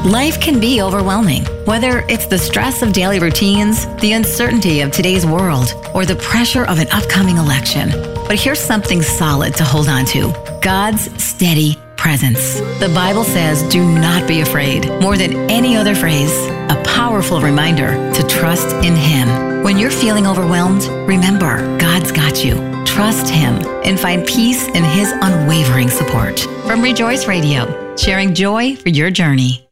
Life can be overwhelming, whether it's the stress of daily routines, the uncertainty of today's world, or the pressure of an upcoming election. But here's something solid to hold on to: God's steady presence. The Bible says, do not be afraid. More than any other phrase, a powerful reminder to trust in Him. When you're feeling overwhelmed, remember, God's got you. Trust Him and find peace in His unwavering support. From Rejoice Radio, sharing joy for your journey.